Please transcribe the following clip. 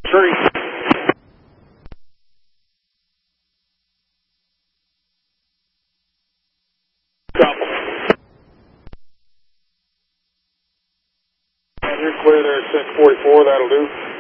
Tree. You're clear there at 644, that'll do.